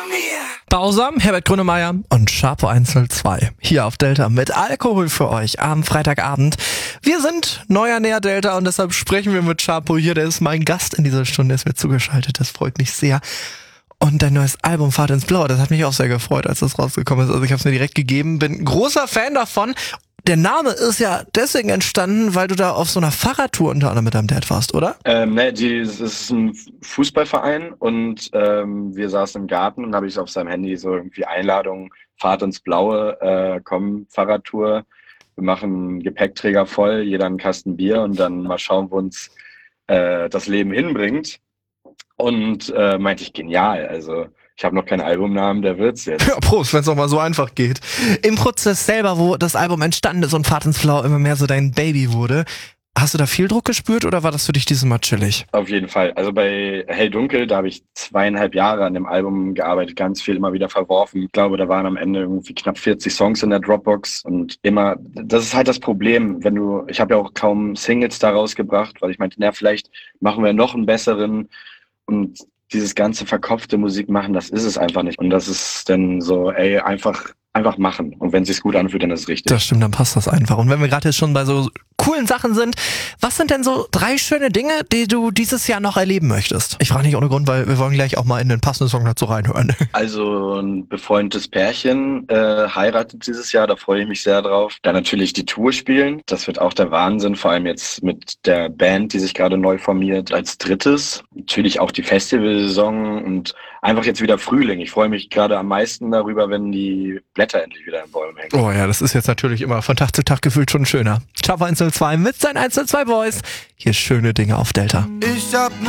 Bausam, Herbert Grönemeyer und Sharpo 102 hier auf Delta mit Alkohol für euch am Freitagabend. Wir sind Neuer Delta und deshalb sprechen wir mit Sharpo hier. Der ist mein Gast in dieser Stunde, ist mir zugeschaltet. Das freut mich sehr. Und dein neues Album Fahrt ins Blaue, das hat mich auch sehr gefreut, als das rausgekommen ist. Also ich habe es mir direkt gegeben, bin großer Fan davon. Der Name ist ja deswegen entstanden, weil du da auf so einer Fahrradtour unter anderem mit deinem Dad warst, oder? Es ist ein Fußballverein und wir saßen im Garten und habe ich auf seinem Handy so irgendwie Einladung, Fahrt ins Blaue, komm, Fahrradtour, wir machen Gepäckträger voll, jeder einen Kasten Bier und dann mal schauen, wo uns das Leben hinbringt. Und meinte ich, genial, also ich habe noch keinen Albumnamen, der wird's jetzt. Ja, Prost, wenn es auch mal so einfach geht. Im Prozess selber, wo das Album entstanden ist und Fahrt ins Blaue immer mehr so dein Baby wurde, hast du da viel Druck gespürt oder war das für dich dieses Mal chillig? Auf jeden Fall. Also bei Hell Dunkel, da habe ich 2,5 Jahre an dem Album gearbeitet, ganz viel immer wieder verworfen. Ich glaube, da waren am Ende irgendwie knapp 40 Songs in der Dropbox und immer, das ist halt das Problem, ich habe ja auch kaum Singles da rausgebracht, weil ich meinte, vielleicht machen wir noch einen besseren und dieses ganze verkopfte Musik machen, das ist es einfach nicht. Und das ist dann so, einfach machen. Und wenn es sich gut anfühlt, dann ist es richtig. Das stimmt, dann passt das einfach. Und wenn wir gerade jetzt schon bei so coolen Sachen sind, was sind denn so 3 schöne Dinge, die du dieses Jahr noch erleben möchtest? Ich frage nicht ohne Grund, weil wir wollen gleich auch mal in den passenden Song dazu reinhören. Also ein befreundetes Pärchen heiratet dieses Jahr, da freue ich mich sehr drauf. Dann natürlich die Tour spielen, das wird auch der Wahnsinn, vor allem jetzt mit der Band, die sich gerade neu formiert als drittes. Natürlich auch die Festivalsaison und einfach jetzt wieder Frühling. Ich freue mich gerade am meisten darüber, wenn die Blätter endlich wieder in Bäumen hängen. Oh ja, das ist jetzt natürlich immer von Tag zu Tag gefühlt schon schöner. Sharpo 102 mit seinen 102 Boys. Hier schöne Dinge auf Delta.